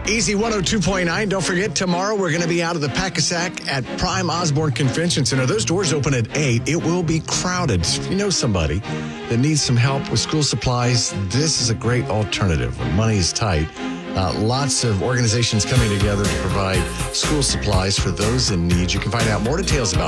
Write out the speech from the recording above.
Easy 102.9. Don't forget, tomorrow we're going to be out of the Pack-a-Sack at Prime Osborne Convention Center. Those doors open at 8. It will be crowded. So if you know somebody that needs some help with school supplies, this is a great alternative when money is tight. Lots of organizations coming together to provide school supplies for those in need. You can find out more details about